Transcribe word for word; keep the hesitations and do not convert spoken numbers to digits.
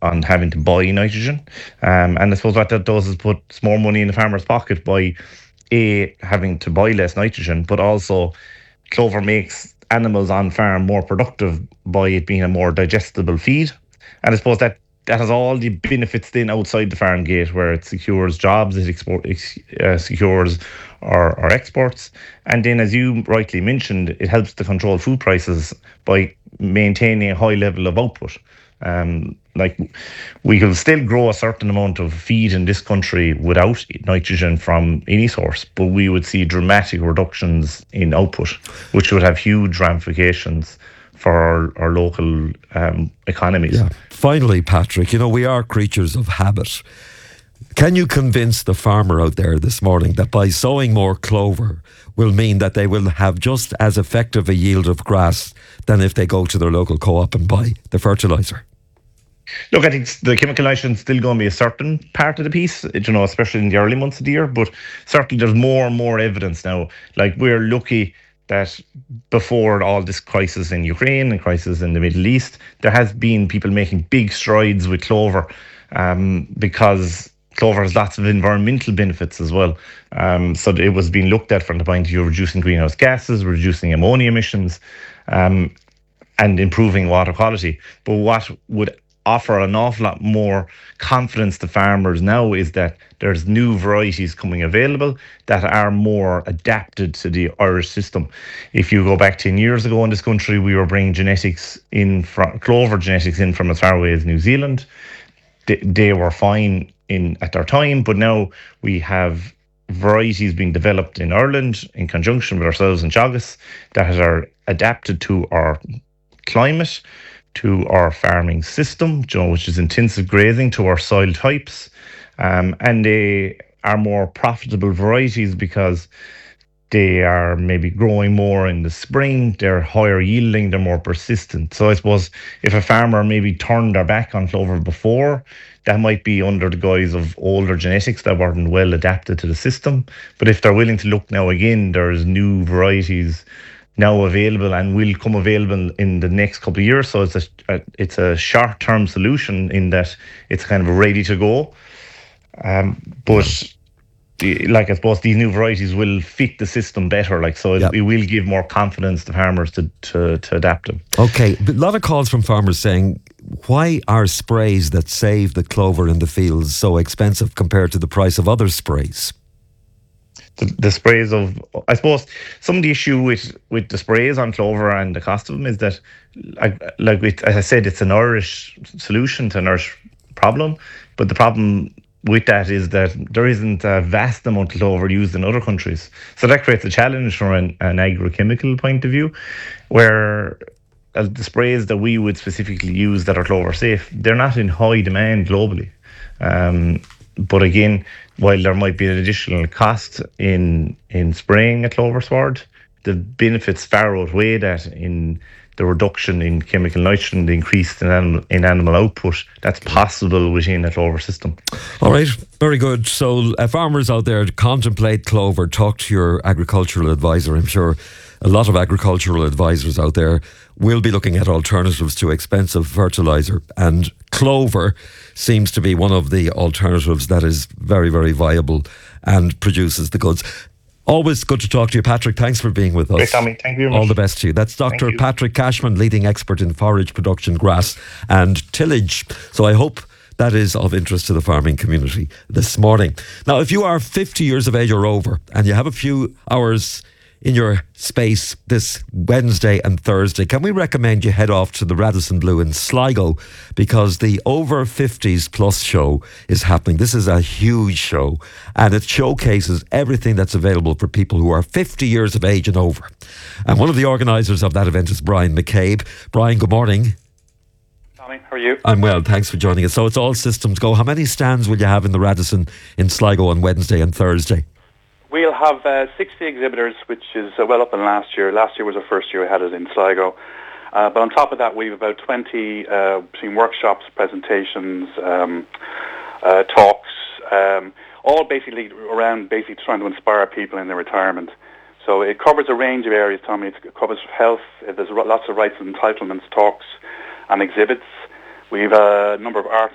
on having to buy nitrogen. Um, and I suppose what that does is put more money in the farmer's pocket by A, having to buy less nitrogen, but also clover makes animals on farm more productive by it being a more digestible feed. And I suppose that that has all the benefits then outside the farm gate, where it secures jobs, it export, uh, secures our, our exports. And then, as you rightly mentioned, it helps to control food prices by maintaining a high level of output. Um, like we can still grow a certain amount of feed in this country without nitrogen from any source, but we would see dramatic reductions in output, which would have huge ramifications for our, our local um, economies. Yeah. Finally, Patrick, you know, we are creatures of habit. Can you convince the farmer out there this morning that by sowing more clover will mean that they will have just as effective a yield of grass than if they go to their local co-op and buy the fertiliser? Look, I think the chemical nitrogen is still going to be a certain part of the piece, you know, especially in the early months of the year. But certainly there's more and more evidence now. Like, we're lucky that before all this crisis in Ukraine and crisis in the Middle East, there has been people making big strides with clover, um, because clover has lots of environmental benefits as well. Um, so it was being looked at from the point of view of reducing greenhouse gases, reducing ammonia emissions, um, and improving water quality. But what would offer an awful lot more confidence to farmers now is that there's new varieties coming available that are more adapted to the Irish system. If you go back ten years ago in this country, we were bringing genetics in from clover genetics in from as far away as New Zealand. They, they were fine in at their time, but now we have varieties being developed in Ireland in conjunction with ourselves in Teagasc that are adapted to our climate, to our farming system, you know, which is intensive grazing, to our soil types, um, and they are more profitable varieties because they are maybe growing more in the spring, they're higher yielding, they're more persistent. So I suppose if a farmer maybe turned their back on clover before, that might be under the guise of older genetics that weren't well adapted to the system. But if they're willing to look now again, there's new varieties now available and will come available in the next couple of years. So it's a, a it's a short-term solution in that it's kind of ready to go. Um, but the, like, I suppose these new varieties will fit the system better. Like, so yep. it, it will give more confidence to farmers to, to, to adapt them. Okay, a lot of calls from farmers saying, why are sprays that save the clover in the fields so expensive compared to the price of other sprays? The, the sprays of, I suppose, some of the issue with, with the sprays on clover and the cost of them is that, like, like with, as I said, it's an Irish solution to an Irish problem. But the problem with that is that there isn't a vast amount of clover used in other countries. So that creates a challenge from an, an agrochemical point of view, where uh, the sprays that we would specifically use that are clover safe, they're not in high demand globally. Um, but again, while there might be an additional cost in in spraying a clover sward, the benefits far outweigh that in the reduction in chemical nitrogen, the increase in animal, in animal output that's possible within a clover system. All right, very good. So uh, farmers out there, contemplate clover, talk to your agricultural advisor. I'm sure a lot of agricultural advisors out there will be looking at alternatives to expensive fertiliser, and clover seems to be one of the alternatives that is very, very viable and produces the goods. Always good to talk to you, Patrick. Thanks for being with us. Great, Tommy. Thank you very much. All the best to you. That's Doctor Patrick Cashman, leading expert in forage production, grass and tillage. So I hope that is of interest to the farming community this morning. Now, if you are fifty years of age or over and you have a few hours in your space this Wednesday and Thursday, can we recommend you head off to the Radisson Blu in Sligo, because the Over fifties Plus show is happening. This is a huge show and it showcases everything that's available for people who are fifty years of age and over. And one of the organisers of that event is Brian McCabe. Brian, good morning. Tommy, how are you? I'm well, thanks for joining us. So it's all systems go. How many stands will you have in the Radisson in Sligo on Wednesday and Thursday? We'll have uh, sixty exhibitors, which is uh, well up in last year. Last year was our first year we had it in Sligo. Uh, but on top of that, we have about twenty uh, between workshops, presentations, um, uh, talks, um, all basically around basically trying to inspire people in their retirement. So it covers a range of areas, Tommy. It covers health. There's lots of rights and entitlements talks and exhibits. We have a number of arts